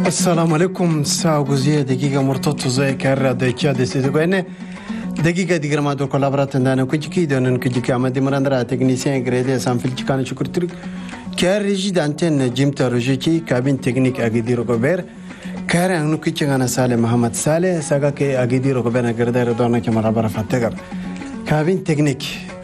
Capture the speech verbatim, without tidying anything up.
السلام عليكم ساعة جزية دقيقة مرتبطة زي كارا دايتشا دسيتوغيني دقيقة دقيقة ما دور كولابرات عندنا كوجيكي دون كوجيكي أما دي مراندرا تكنيسيان غريدي سامفيل تشكان شكر ترك كار ريجي دانتين جيمتا روجيكي كابين تكنيك أجدي روكوبير كار أنو كيتشانا سالة محمد سالة ساقا كي أجدي روكوبير نغردار دونا كمرا برا فاتقر كابين تكنيك